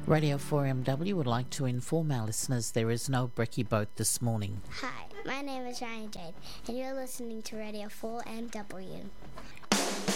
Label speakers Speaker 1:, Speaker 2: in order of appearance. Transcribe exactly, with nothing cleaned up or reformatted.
Speaker 1: Radio four M W would like to inform our listeners there is no brekkie boat this morning.
Speaker 2: Hi, my name is Ryan Jade, and you're listening to Radio four M W.